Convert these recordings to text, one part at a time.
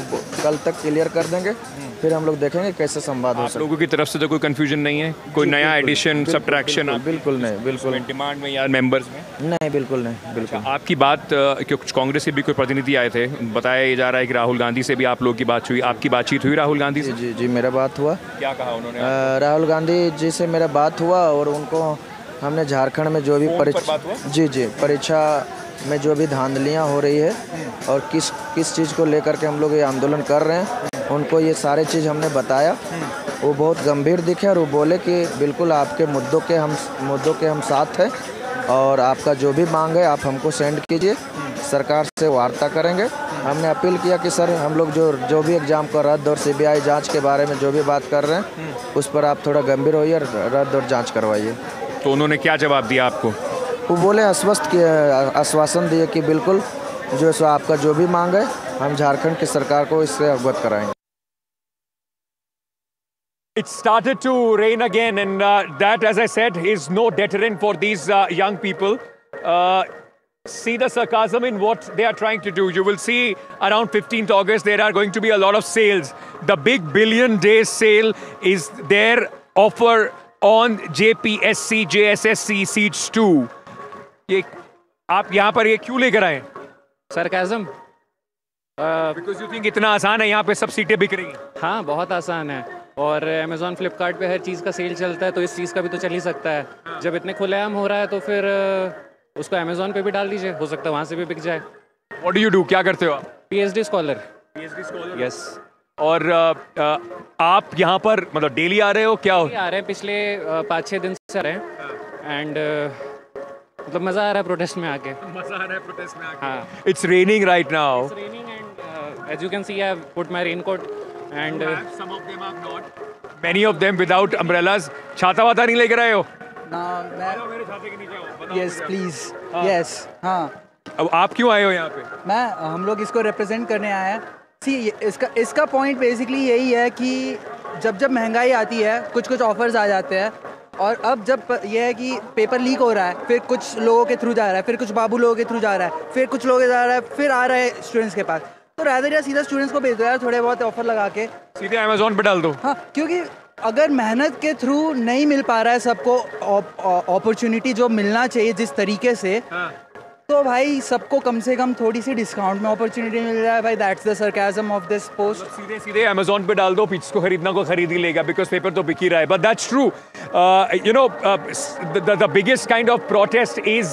कल तक क्लियर कर देंगे, फिर हम लोग देखेंगे कैसे संवाद हो सकता है। लोगों की तरफ से तो कोई कंफ्यूजन नहीं है, कोई नया एडिशन सब्ट्रैक्शन? बिल्कुल नहीं, बिल्कुल डिमांड में या मेंबर्स में नहीं, बिल्कुल नहीं, बिल्कुल। आपकी बात कुछ कांग्रेस के भी कोई प्रतिनिधि आए थे, बताया जा रहा है कि राहुल गांधी से भी आप लोगों की बात हुई, आपकी बातचीत हुई राहुल गांधी से? जी जी, मेरा बात हुआ। क्या कहा उन्होंने? राहुल गांधी जी से मेरा बात हुआ और उनको हमने झारखंड में जो भी परीक्षा में जो भी धांधलियाँ हो रही है और किस चीज़ को लेकर के हम लोग ये आंदोलन कर रहे हैं, उनको ये सारे चीज़ हमने बताया। वो बहुत गंभीर दिखे और वो बोले कि बिल्कुल आपके मुद्दों के हम साथ हैं और आपका जो भी मांग है आप हमको सेंड कीजिए, सरकार से वार्ता करेंगे। हमने अपील किया कि सर हम लोग जो भी एग्ज़ाम का रद्द और सीबीआई जांच के बारे में जो भी बात कर रहे हैं उस पर आप थोड़ा गंभीर होइए, रद्द और जांच करवाइए। तो उन्होंने क्या जवाब दिया आपको? वो बोले आश्वासन दिए कि बिल्कुल जो सो आपका जो भी मांग है हम झारखंड की सरकार को इससे अवगत कराएंगे। It started to rain again, and that, as I said, is no deterrent for these young people. See the sarcasm in what they are trying to do. You will see around 15th August there are going to be a lot of sales. The big billion days sale is their offer on JPSC, JSSC seats 2. ये आप यहाँ पर ये क्यों लेकर आए? Sarcasm. Because you think इतना आसान है यहाँ पे सब सीटें बिक रही हैं? हाँ, बहुत आसान है और अमेज़ॉन फ्लिपकार्ट पे हर चीज़ का सेल चलता है, तो इस चीज़ का भी तो चल ही सकता है। जब इतने खुलेआम हो रहा है तो फिर उसको अमेज़ॉन पे भी डाल दीजिए, हो सकता है वहाँ से भी बिक जाए। What do you do? क्या करते हो आप? PhD scholar. PhD scholar? Yes. और आप यहाँ पर मतलब डेली आ रहे हो क्या? आ रहे हैं, पिछले 5-6 दिन से आ रहे हैं एंड मतलब मज़ा आ रहा है प्रोटेस्ट में आके। मज़ा आ रहा है प्रोटेस्ट में आके। हाँ। It's raining right now. It's raining and as you can see I have put my raincoat and some of them are not. Many of them without umbrellas. छाता वाता नहीं लेकर आए हो? ना, मैं मेरे छाते के नीचे आओ। Yes please. यस हाँ। अब आप क्यों आए हो यहाँ पे? हम लोग इसको रिप्रेजेंट करने आए हैं। सी इसका पॉइंट बेसिकली यही है कि जब महंगाई आती है कुछ ऑफर्स आ जाते हैं और अब जब यह है कि पेपर लीक हो रहा है, फिर कुछ लोगों के थ्रू जा रहा है, फिर कुछ बाबू लोगों के थ्रू जा रहा है, फिर कुछ लोगों के जा रहा है, फिर आ रहा है स्टूडेंट्स के पास, तो रादर या सीधा स्टूडेंट्स को भेज दो यार, थोड़े बहुत ऑफर लगा के सीधे अमेज़ॉन पे डाल दो। हाँ, क्योंकि अगर मेहनत के थ्रू नहीं मिल पा रहा है सबको अपॉर्चुनिटी जो मिलना चाहिए जिस तरीके से, तो भाई सबको कम से कम थोड़ी सी डिस्काउंट में अपॉर्चुनिटी मिल रहा है भाई। That's the sarcasm of this post. सीधे अमेज़ॉन पे डाल दो, जिसको खरीदना को खरीद ही लेगा, बिकॉज पेपर तो बिक ही रहा है। But that's true, you know, the biggest kind of protest is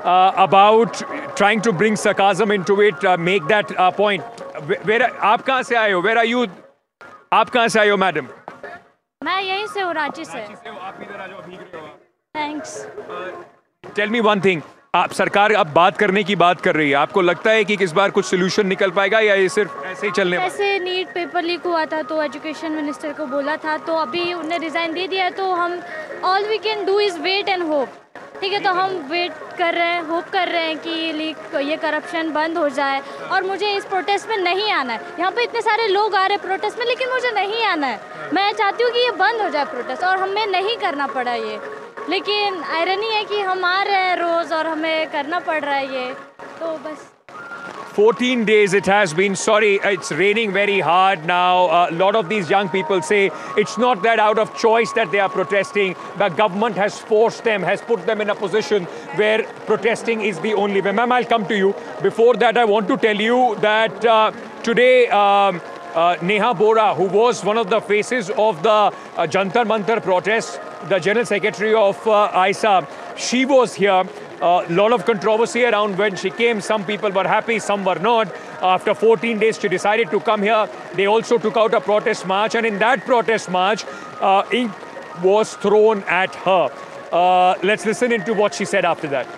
about trying to bring sarcasm into it, make that point. आप कहाँ से आए हो? Where are you? आप कहाँ से आए हो मैडम? मैं यहीं से हूँ, रांची से। आप इधर आ जाओ, भीग रहे हो आप। Thanks. Tell me one thing. आप सरकार अब बात करने की बात कर रही है, आपको लगता है कि इस बार कुछ सोल्यूशन निकल पाएगा या ये सिर्फ ऐसे ही चलने वाला? ऐसे नीट पेपर लीक हुआ था तो एजुकेशन मिनिस्टर को बोला था, तो अभी उन्हें रिजाइन दे दिया, तो हम all we can do is wait and hope. ठीक है, तो हम वेट कर रहे हैं, होप कर रहे हैं कि ये करप्शन बंद हो जाए। और मुझे इस प्रोटेस्ट में नहीं आना है। यहाँ पे इतने सारे लोग आ रहे हैं प्रोटेस्ट में, लेकिन मुझे नहीं आना है। मैं चाहती हूँ कि ये बंद हो जाए प्रोटेस्ट और हमें नहीं करना पड़ा ये, लेकिन आयरनी है कि हम आ रहे हैं रोज़ और हमें करना पड़ रहा है ये, तो बस। 14 days it has been. Sorry, it's raining very hard now. A lot of these young people say it's not that out of choice that they are protesting. The government has forced them, has put them in a position where protesting is the only way. Ma'am, I'll come to you. Before that, I want to tell you that today Neha Bora, who was one of the faces of the Jantar Mantar protest, the General Secretary of ISA, she was here. A lot of controversy around when she came. Some people were happy, some were not. After 14 days, she decided to come here. They also took out a protest march, and in that protest march, ink was thrown at her. Let's listen into what she said after that.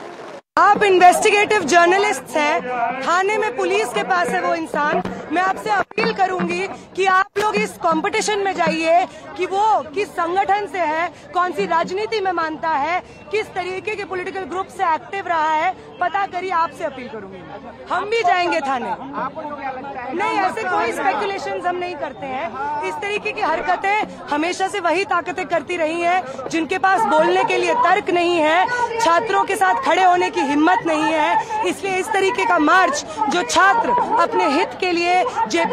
आप investigative journalist हैं, थाने में police के पास है वो इंसान। मैं आपसे appeal करूंगी कि आप लोग इस कंपटीशन में जाइए कि वो किस संगठन से है, कौन सी राजनीति में मानता है, किस तरीके के पॉलिटिकल ग्रुप से एक्टिव रहा है, पता करिए। आपसे अपील करूंगी, हम भी जाएंगे थाने। नहीं, ऐसे कोई स्पेकुलेशंस हम नहीं करते हैं। इस तरीके की हरकतें हमेशा से वही ताकतें करती रही हैं जिनके पास बोलने के लिए तर्क नहीं है, छात्रों के साथ खड़े होने की हिम्मत नहीं है। इसलिए इस तरीके का मार्च जो छात्र अपने हित के लिए